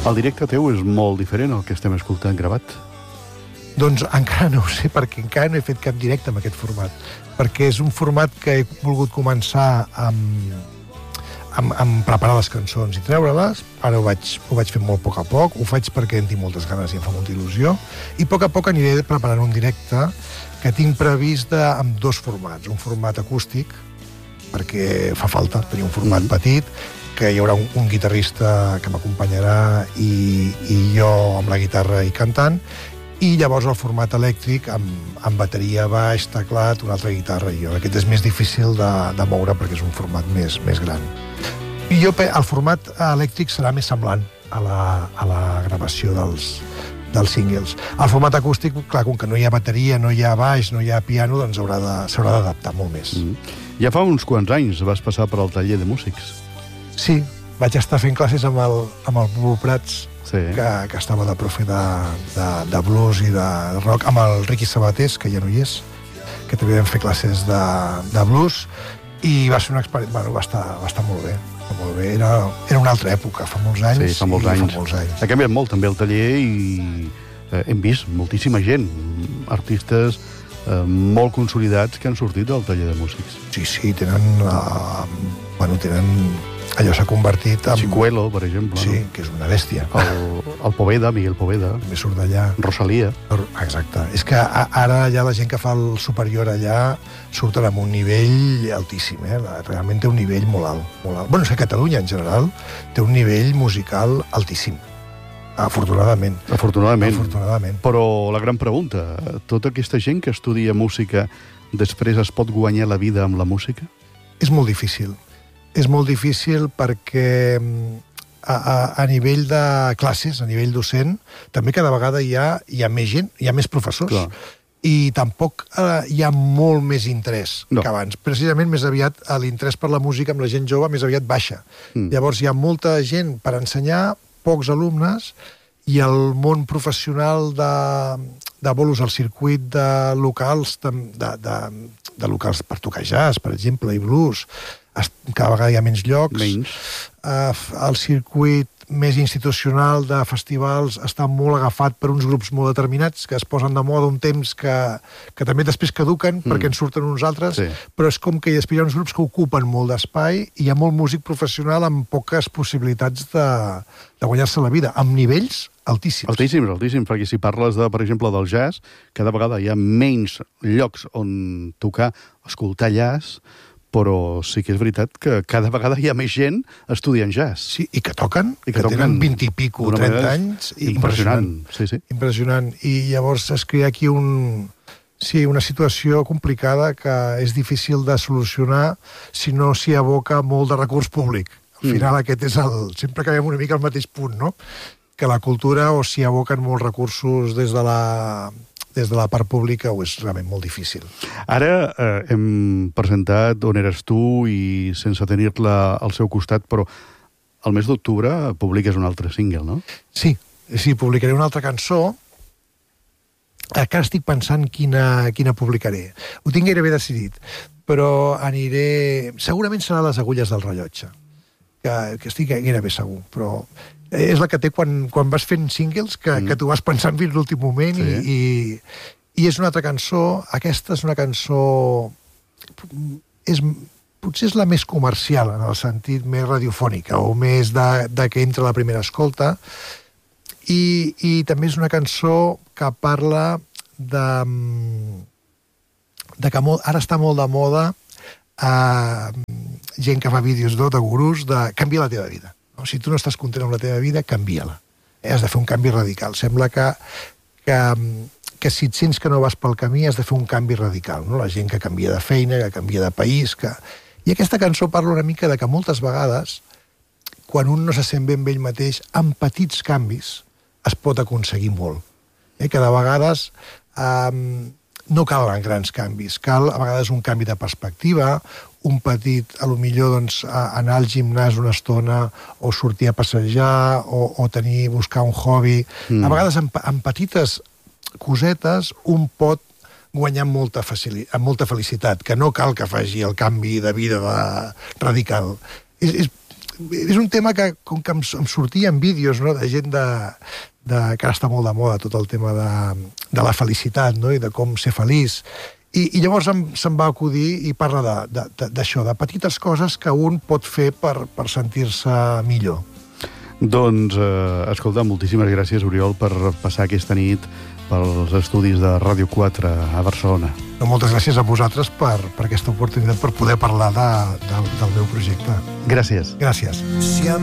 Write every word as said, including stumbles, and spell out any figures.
El directe teu és molt diferent al que estem escoltant gravat. Doncs encara no ho sé, perquè encara no he fet cap directe amb aquest format. Perquè és un format que he volgut començar amb, amb, amb preparar les cançons i treure-les. Ara ho vaig, ho vaig fer molt a poc a poc. Ho faig perquè en tinc moltes ganes i em fa molta il·lusió. I a poc a poc aniré preparant un directe que tinc previst de, amb dos formats. Un format acústic, perquè fa falta tenir un format mm. petit, que hi haurà un, un guitarrista que m'acompanyarà i, i jo amb la guitarra i cantant, i llavors el format elèctric amb, amb bateria, baix, teclat, una altra guitarra i jo. Aquest és més difícil de, de moure perquè és un format més, més gran. I jo, el format elèctric serà més semblant a la, a la gravació dels, dels singles. El format acústic, clar, com que no hi ha bateria, no hi ha baix, no hi ha piano, doncs s'haurà d'adaptar molt més. Mm. Ja fa uns quants anys vas passar per al taller de músics. Sí, vaig estar fent classes amb el, amb el Bru Prats, sí. que, que estava de profe de, de, de blues i de rock, amb el Riqui Sabatés, que ja no hi és, que també vam fer classes de, de blues, i va ser una experiència... Bueno, va estar, va estar molt bé. Va molt bé. Era, era una altra època, fa molts anys. Sí, fa molts anys. Fa molts anys. Ha canviat molt també el taller i eh, hem vist moltíssima gent, artistes eh, molt consolidats que han sortit del taller de músics. Sí, sí, tenen... Uh, bueno, tenen... Allò s'ha convertit en... Chicuelo, per exemple. Sí, no? que és una bèstia. El, el Poveda, Miguel Poveda. També surt d'allà. Rosalía. Exacte. És que ara ja la gent que fa el superior allà surten amb un nivell altíssim, eh? Realment té un nivell molt alt. Molt alt. Bueno, és que Catalunya, en general, té un nivell musical altíssim. Afortunadament. Afortunadament. Afortunadament. Però la gran pregunta, tota aquesta gent que estudia música després es pot guanyar la vida amb la música? És molt difícil. És molt difícil perquè a, a, a nivell de classes, a nivell docent, també cada vegada hi ha, hi ha més gent, hi ha més professors. Clar. I tampoc eh, hi ha molt més interès no. que abans. Precisament més aviat l'interès per la música amb la gent jove més aviat baixa. Mm. Llavors hi ha molta gent per ensenyar, pocs alumnes, i el món professional de, de bolos, el circuit de locals, de, de, de locals per tocar jazz, per exemple, i blues, cada vegada hi ha menys llocs. Menys. Uh, el circuit més institucional de festivals està molt agafat per uns grups molt determinats que es posen de moda un temps que, que també després caduquen mm. perquè en surten uns altres, sí. però és com que hi ha uns grups que ocupen molt d'espai i hi ha molt músic professional amb poques possibilitats de, de guanyar-se la vida, amb nivells altíssims. Altíssims, altíssims, perquè si parles, de, per exemple, del jazz, cada vegada hi ha menys llocs on tocar, escoltar jazz, però sí que és veritat que cada vegada hi ha més gent estudiant jazz. Sí, i que toquen, I que, que tenen vint i pico, trenta anys. Impressionant. Sí, sí. Impressionant. I llavors es crea aquí un, sí, una situació complicada que és difícil de solucionar si no s'hi aboca molt de recurs públic. Al final mm. aquest és el... Sempre acabem una mica al mateix punt, no? Que la cultura o s'hi aboquen molts recursos des de la... des de la part pública o és realment molt difícil. Ara eh, hem presentat On eres tu i sense tenir-la al seu costat, però el mes d'octubre publiques un altre single, no? Sí, sí, publicaré una altra cançó. Encara estic pensant quina, quina publicaré. Ho tinc gairebé decidit, però aniré... Segurament serà Les agulles del rellotge, que, que estic gairebé segur, però... És la que té quan, quan vas fent singles, que, mm. que tu vas pensant fins l'últim moment, sí. i, i, i és una altra cançó. Aquesta és una cançó... És, potser és la més comercial, en el sentit més radiofònica, o més de, de que entra a la primera escolta, i, i també és una cançó que parla de, de que molt, ara està molt de moda eh, gent que fa vídeos no, de gurús, de canviar la teva vida. Si tu no estàs content amb la teva vida, canvia-la. Eh? Has de fer un canvi radical. Sembla que, que, que si et sents que no vas pel camí, has de fer un canvi radical. No? La gent que canvia de feina, que canvia de país... Que... I aquesta cançó parla una mica de que moltes vegades, quan un no se sent ben ell mateix, amb petits canvis es pot aconseguir molt. Eh? Que de vegades... Eh, no calen grans canvis, cal a vegades un canvi de perspectiva, un petit, a lo millor doncs, anar al gimnàs una estona o sortir a passejar o, o tenir, buscar un hobby. Mm. A vegades amb, amb petites cosetes un pot guanyar molta, facili, amb molta felicitat, que no cal que faci el canvi de vida de, radical. És, és, és un tema que, com que em, em sortien vídeos, no?, de gent de, de, que ara està molt de moda, tot el tema de, de la felicitat, no?, i de com ser feliç. I, i llavors em, se'm va acudir i parla d'això, de, de, de petites coses que un pot fer per, per sentir-se millor. Doncs, eh, escolta, moltíssimes gràcies, Oriol, per passar aquesta nit pels estudis de Ràdio quatre a Barcelona. No, moltes gràcies a vosaltres per, per aquesta oportunitat, per poder parlar de, de, del meu projecte. Gràcies. Gràcies.